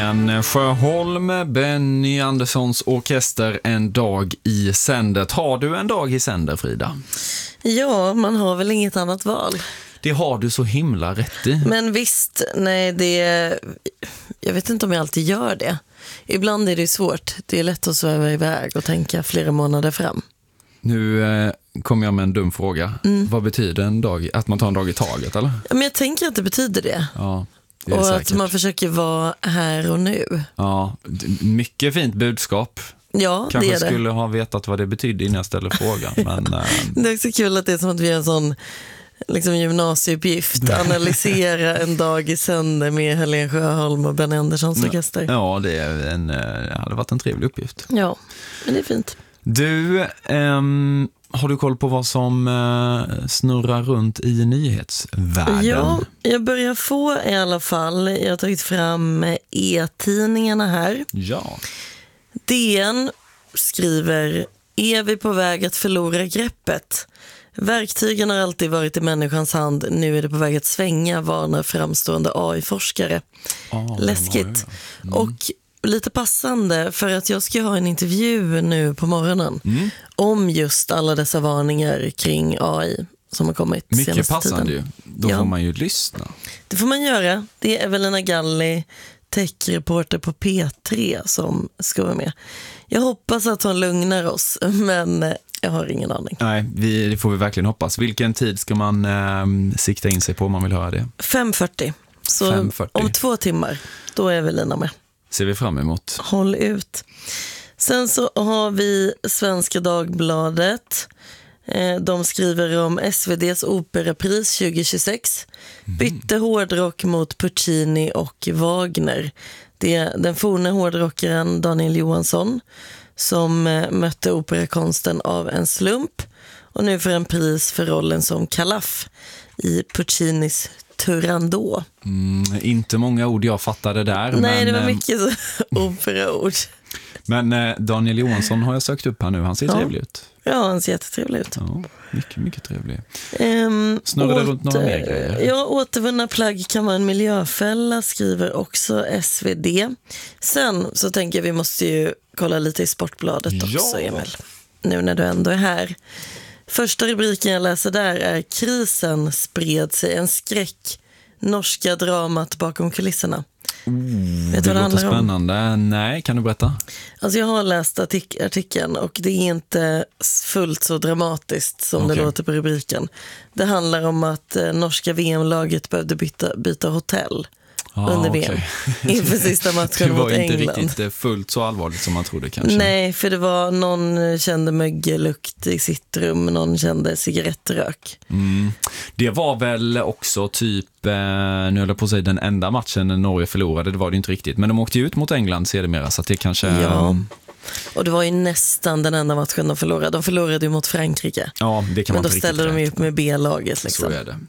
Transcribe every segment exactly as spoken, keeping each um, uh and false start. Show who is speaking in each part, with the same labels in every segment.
Speaker 1: En Sjöholm, Benny Anderssons orkester, En dag i sänder. Har du en dag i sänder, Frida?
Speaker 2: Ja, man har väl inget annat val.
Speaker 1: Det har du så himla rätt i.
Speaker 2: Men visst, nej, det jag vet inte om jag alltid gör det. Ibland är det svårt. Det är lätt att sväva iväg och tänka flera månader fram.
Speaker 1: Nu eh, kommer jag med en dum fråga. Mm. Vad betyder en dag? Att man tar en dag i taget, eller?
Speaker 2: Men jag tänker att det betyder det.
Speaker 1: Ja, det är
Speaker 2: och
Speaker 1: säkert.
Speaker 2: att man försöker vara här och nu.
Speaker 1: Ja, mycket fint budskap.
Speaker 2: Ja,
Speaker 1: Kanske
Speaker 2: det är det.
Speaker 1: skulle ha vetat vad det betyder innan jag ställer frågan. Men, eh...
Speaker 2: Det är också kul att det är som att vi har en sån liksom gymnasieuppgift. Analysera en dag i sänder med Helene Sjöholm och Benny Anderssons orkester.
Speaker 1: Ja, det, är en, det hade varit en trevlig uppgift.
Speaker 2: Ja, men det är fint.
Speaker 1: Du, ehm, har du koll på vad som eh, snurrar runt i nyhetsvärlden?
Speaker 2: Ja, jag börjar få i alla fall. Jag har tagit fram e-tidningarna här.
Speaker 1: Ja.
Speaker 2: D N skriver: är vi på väg att förlora greppet? Verktygen har alltid varit i människans hand. Nu är det på väg att svänga, varnar framstående A I-forskare.
Speaker 1: Oh,
Speaker 2: Läskigt. Mm. Och lite passande, för att jag ska ha en intervju nu på morgonen mm. om just alla dessa varningar kring A I som har kommit
Speaker 1: mycket
Speaker 2: senaste
Speaker 1: passande
Speaker 2: tiden.
Speaker 1: Ju. Då
Speaker 2: ja. får
Speaker 1: man ju lyssna.
Speaker 2: Det får man göra. Det är Evelina Galli, tech-reporter på P tre, som ska vara med. Jag hoppas att hon lugnar oss, men jag har ingen aning.
Speaker 1: Nej, vi, det får vi verkligen hoppas. Vilken tid ska man eh, sikta in sig på om man vill höra det?
Speaker 2: fem fyrtio. Så fem fyrtio. Om två timmar, då är Evelina med.
Speaker 1: Ser vi fram emot.
Speaker 2: Håll ut. Sen så har vi Svenska Dagbladet. De skriver om S V D:s operapris tjugo tjugosex. Mm. Bytte hårdrock mot Puccini och Wagner. Det är den forne hårdrockaren Daniel Johansson som mötte operakonsten av en slump och nu får en pris för rollen som Calaf i Puccinis Turandot.
Speaker 1: Mm, inte många ord jag fattade där.
Speaker 2: Nej,
Speaker 1: men,
Speaker 2: det var mycket så operaord.
Speaker 1: Men eh, Daniel Johansson har jag sökt upp här nu. Han ser
Speaker 2: ja.
Speaker 1: trevlig ut.
Speaker 2: Ja, han ser jättetrevlig ut.
Speaker 1: Ja, mycket, mycket trevlig.
Speaker 2: Um,
Speaker 1: Snurrar det runt några mer grejer?
Speaker 2: Ja, återvunna plagg kan vara en miljöfälla, skriver också S V D. Sen så tänker jag vi måste ju kolla lite i Sportbladet också, ja. Emil. Nu när du ändå är här. Första rubriken jag läser där är: krisen spred sig, en skräck. Norska dramat bakom kulisserna.
Speaker 1: Mm,
Speaker 2: Vet
Speaker 1: det
Speaker 2: vad det
Speaker 1: låter spännande.
Speaker 2: Om?
Speaker 1: Nej, kan du berätta?
Speaker 2: Alltså jag har läst artik- artikeln och det är inte fullt så dramatiskt som okay. det låter på rubriken. Det handlar om att eh, norska V M-laget behövde byta, byta hotell ah, under V M okay. inför sista matchen mot England.
Speaker 1: Det var inte riktigt fullt så allvarligt som man trodde kanske.
Speaker 2: Nej, för det var någon kände mögellukt i sitt rum, någon kände cigarettrök.
Speaker 1: Mm. Det var väl också typ, eh, nu höll jag på att säga den enda matchen när Norge förlorade, det var det inte riktigt. Men de åkte ut mot England sedermera, så att det kanske...
Speaker 2: Ja. Och det var ju nästan den enda matchen de förlorade. De förlorade ju mot Frankrike.
Speaker 1: Ja, det kan man.
Speaker 2: Men då ställde de ju upp med B-laget liksom.
Speaker 1: Så är det.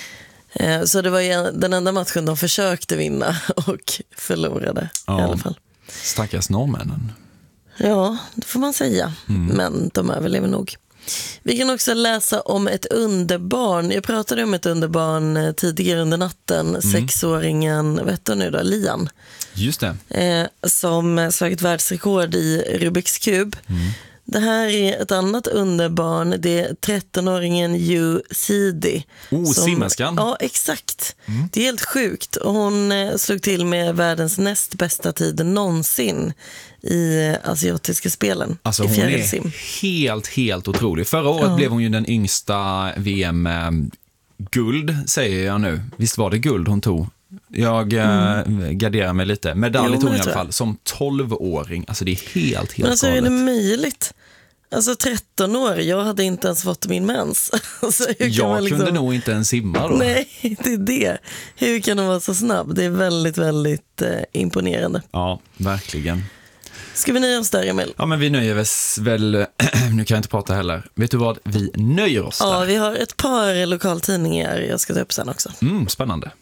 Speaker 2: Så det var ju den enda matchen de försökte vinna och förlorade ja, i alla fall.
Speaker 1: Stackars norrmännen.
Speaker 2: Ja, det får man säga. Mm. Men de överlever nog. Vi kan också läsa om ett underbarn. Jag pratade om ett underbarn tidigare under natten. Mm. Sexåringen, vet du nu då, Lian.
Speaker 1: Just det.
Speaker 2: Eh, som slagit världsrekord i Rubiks kub. Mm. Det här är ett annat underbarn. Det är trettonåringen Yu Sidi.
Speaker 1: Oh, simmerskan.
Speaker 2: Ja, exakt. Mm. Det är helt sjukt. Och hon eh, slog till med världens näst bästa tid någonsin i eh, asiatiska spelen.
Speaker 1: Alltså
Speaker 2: i
Speaker 1: hon
Speaker 2: fjärilsim.
Speaker 1: är helt, helt otrolig. Förra året ja. blev hon ju den yngsta V M-guld, eh, säger jag nu. Visst var det guld hon tog? Jag mm. äh, garderar mig lite. Medalj tog i alla fall som tolvåring. Alltså det är helt, helt
Speaker 2: Men alltså
Speaker 1: galet.
Speaker 2: Är det möjligt? Alltså tretton år, jag hade inte ens fått min mens. Alltså,
Speaker 1: jag
Speaker 2: liksom...
Speaker 1: kunde nog inte ens simma då.
Speaker 2: Nej, det är det. Hur kan de vara så snabb? Det är väldigt, väldigt eh, imponerande.
Speaker 1: Ja, verkligen.
Speaker 2: Ska vi nöja oss där, Emil?
Speaker 1: Ja, men vi nöjer oss väl... nu kan jag inte prata heller. Vet du vad? Vi nöjer oss
Speaker 2: ja,
Speaker 1: där.
Speaker 2: Vi har ett par lokaltidningar jag ska ta upp sen också.
Speaker 1: Mm, spännande.